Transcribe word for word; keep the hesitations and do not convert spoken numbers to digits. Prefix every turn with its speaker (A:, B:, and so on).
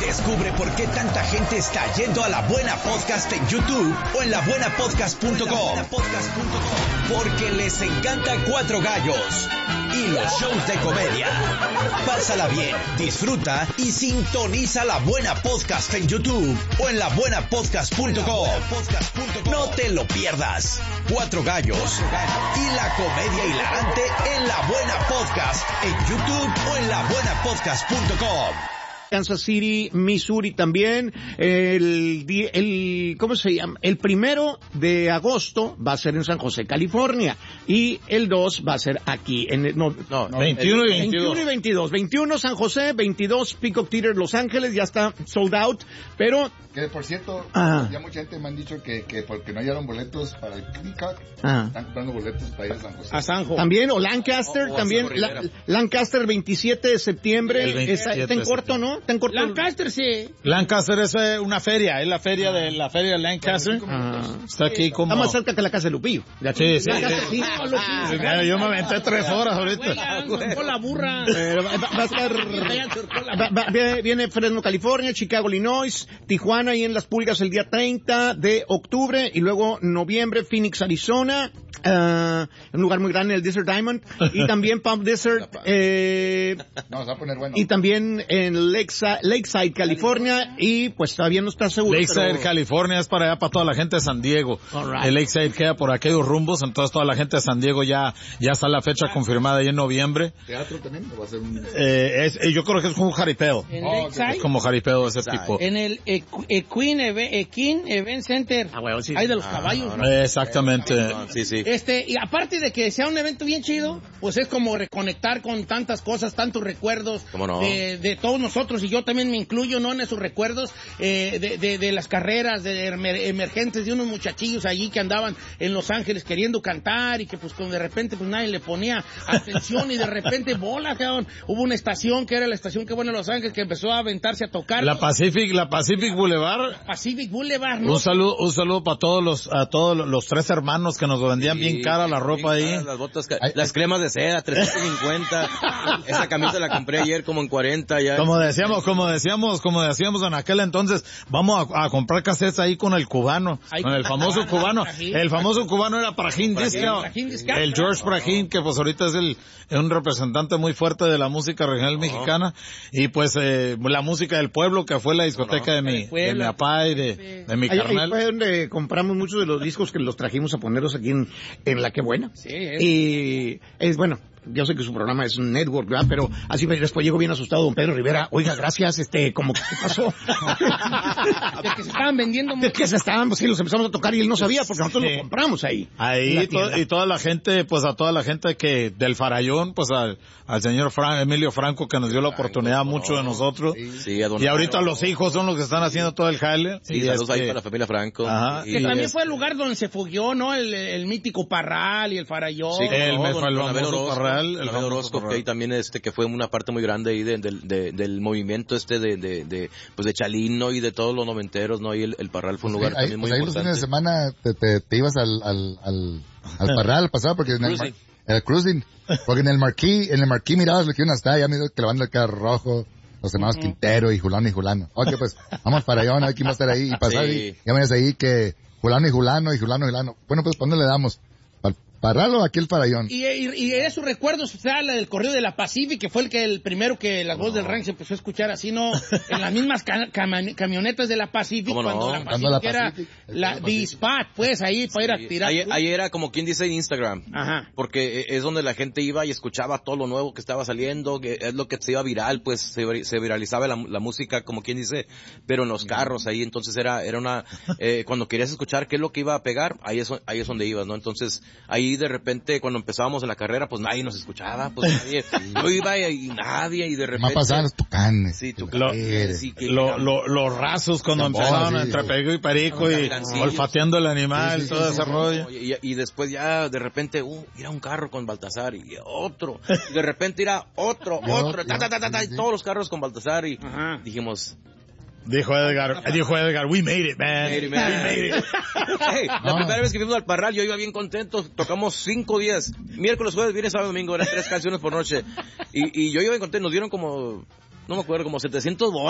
A: Descubre por qué tanta gente está yendo a La Buena Podcast en YouTube o en la buena podcast punto com. Porque les encanta Cuatro Gallos y los shows de comedia. Pásala bien, disfruta y sintoniza La Buena Podcast en YouTube o en la buena podcast punto com. No te lo pierdas. Cuatro Gallos y la comedia hilarante en La Buena Podcast en YouTube o en la buena podcast punto com.
B: Kansas City, Missouri también. El, el, ¿cómo se llama? El primero de agosto va a ser en San José, California. Y el dos va a ser aquí. En el, no,
C: no,
B: no,
C: veintiuno y
B: veintidós. veintiuno y veintidós. veintiuno San José, veintidós Peacock Theater Los Ángeles, ya está sold out. Pero...
D: Que por cierto,
B: ah.
D: ya mucha gente me han dicho que, que porque no hallaron boletos para el Peacock,
B: ah.
D: están comprando boletos para ir a San José.
B: A San José. También, o Lancaster, o, o también. La, Lancaster, veintisiete de septiembre. El veintisiete está en corto, ¿no? Está en corto.
E: Lancaster, sí.
C: Lancaster es eh, una feria, es la feria de la feria de Lancaster.
B: Ah.
C: Está aquí como...
B: Está más cerca que la casa de Lupillo.
C: Ya, sí, sí.
B: Lancaster, sí.
C: Ah, yo me aventé tres horas ahorita.
E: Con la burra.
B: Pero va, va a estar... va, va, viene Fresno, California, Chicago, Illinois, Tijuana y en Las Pulgas el día treinta de octubre y luego noviembre Phoenix, Arizona, uh, un lugar muy grande, el Desert Diamond, y también Palm Desert, eh,
D: no, se va a poner bueno.
B: Y también en Lakeside, Lakeside, California, y pues todavía no está seguro.
C: Lakeside,
B: pero...
C: California es para allá, para toda la gente de San Diego.
B: Right.
C: El Lakeside queda por aquellos rumbos, entonces toda la gente de San Diego ya, ya está la fecha confirmada ahí en noviembre.
D: ¿Teatro también? ¿O va a ser un...
C: eh, es, yo creo que es como un jaripeo.
E: ¿En
D: oh,
E: Lakeside?
C: Es como jaripeo de ese tipo.
E: En el Equine Event Center.
B: Ah, bueno, sí.
E: Hay de los
C: ah,
E: caballos.
C: No, no. Exactamente.
F: Sí, sí.
E: Este, y aparte de que sea un evento bien chido, pues es como reconectar con tantas cosas, tantos recuerdos
F: no?
E: de, de todos nosotros, y yo también me incluyo, ¿no? En esos recuerdos eh, de, de, de las carreras de emergentes de unos muchachillos allí que andaban en Los Ángeles queriendo cantar y que pues de repente pues nadie le ponía atención y de repente bola, cabrón. Hubo una estación que era la estación que bueno en Los Ángeles que empezó a aventarse a tocar.
C: La Pacific, la Pacific Boulevard.
E: Pacific Boulevard, ¿no?
C: Un saludo, un saludo para todos los, a todos los tres hermanos que nos vendían sí, bien cara la ropa ahí.
F: Cara, las botas, las cremas de seda, trescientos cincuenta. Esa camisa la compré ayer como en cuarenta ya.
C: Como decíamos, como decíamos, como decíamos en aquel entonces, vamos a, a comprar cassettes ahí con el cubano, ahí con el famoso cubano. El famoso cubano era Prajín Disca. El George Prajín, que pues ahorita es el, es un representante muy fuerte de la música regional uh-huh. mexicana. Y pues, eh, la música del pueblo, que fue la discoteca uh-huh. de mi, de mi papá y de, de mi
B: ahí,
C: carnal.
B: Ahí fue donde compramos muchos de los discos que los trajimos a ponerlos aquí en, en La Que Buena.
E: Sí, es.
B: Y es bueno. Yo sé que su programa es un network, ¿verdad? Pero así después llegó bien asustado don Pedro Rivera. Oiga, gracias, este, como que, ¿qué pasó?
E: De que se estaban vendiendo mucho.
B: De que se estaban, pues sí, los empezamos a tocar y él no sabía porque nosotros sí. lo compramos ahí.
C: Ahí, to- y toda la gente, pues a toda la gente que, del Farallón, pues al, al señor Fran, Emilio Franco, que nos dio la oportunidad mucho de nosotros. Sí,
F: sí, a don
C: y ahorita Franco. Los hijos son los que están haciendo todo el jale.
F: Sí,
C: y
F: saludos
C: este,
F: ahí para la familia Franco.
C: Ajá,
E: que también este, fue el lugar donde se fugió, ¿no? El, el mítico Parral y el Farallón.
C: Sí, el,
F: no,
C: el,
F: don,
C: el
F: don
C: famoso
F: Orozco,
C: Parral. El
F: famoso que ahí también este que fue una parte muy grande ahí de, de, de, del movimiento este de, de, de pues de Chalino y de todos los noventeros, ¿no? Y el, el Parral fue un lugar
D: pues ahí,
F: también muy
D: pues
F: importante.
D: Ahí los fines de semana te, te, te ibas al, al, al, al Parral pasado porque en el, mar, el cruising, porque en el marquí, en el marquí mirabas lo que iban hasta, ya me que la banda del carro rojo, los hermanos uh-huh. Quintero y Julano y Julano. Ok, pues vamos para allá, a ver quién va a estar ahí y pasar sí. y ya me ves ahí que Julano y Julano y Julano y Julano. Bueno, pues ¿cuándo le damos? Parralo aquí el Farallón.
E: Y, y, y esos recuerdos, o sea, la del corrido de la Pacific, que fue el que el primero que la voz no. del rank se empezó a escuchar así, ¿no? En las mismas cam- cam- camionetas de la Pacific,
F: cuando
E: no?
F: la
E: Pacific
D: la
E: era
D: Pacific,
E: la The Spot, pues ahí sí. para ir a tirar.
F: Ahí, ahí era como quien dice Instagram.
E: Ajá.
F: Porque es donde la gente iba y escuchaba todo lo nuevo que estaba saliendo, que es lo que se iba viral, pues se, se viralizaba la, la música, como quien dice, pero en los carros ahí, entonces era, era una, eh, cuando querías escuchar qué es lo que iba a pegar, ahí es, ahí es donde ibas, ¿no? Entonces, ahí de repente, cuando empezábamos en la carrera, pues nadie nos escuchaba, pues nadie, yo iba y, y nadie, y de repente...
D: Más pasaban los tucanes.
F: Sí, tu
C: lo,
F: sí, que,
C: lo, lo, los rasos cuando
D: Tambor,
C: empezaban
D: sí,
C: entre
D: sí.
C: perico y perico y olfateando el animal,
D: sí, sí,
C: todo
D: sí,
C: ese
D: sí,
C: rollo.
F: Y, y después ya de repente, uh, mira un carro con Baltasar y otro, y de repente era otro, otro, ta, ta, ta, ta, ta, y todos los carros con Baltasar y Ajá. dijimos...
C: Dijo Edgar, dijo Edgar, we made it, man.
F: Made it, man. We made it. Hey, la no. primera vez que fuimos al Parral, yo iba bien contento, tocamos cinco días, miércoles, jueves, viernes, sábado, domingo, eran tres canciones por noche, y, y yo iba bien contento, nos dieron como, no me acuerdo, como setecientos bolas.